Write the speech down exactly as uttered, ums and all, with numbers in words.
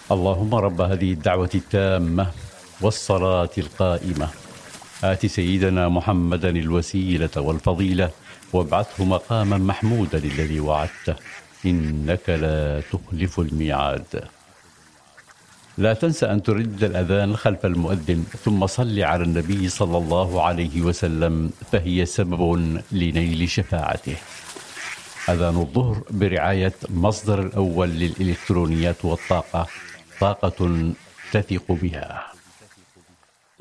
اللهم رب هذه الدعوة التامة والصلاة القائمة آت سيدنا محمدا الوسيلة والفضيلة وابعثه مقاما محمودا الذي وعدته إنك لا تخلف الميعاد. لا تنسى أن ترد الأذان خلف المؤذن ثم صل على النبي صلى الله عليه وسلم فهي سبب لنيل شفاعته. أذان الظهر برعاية مصدر الأول للإلكترونيات والطاقة، طاقة تثق بها.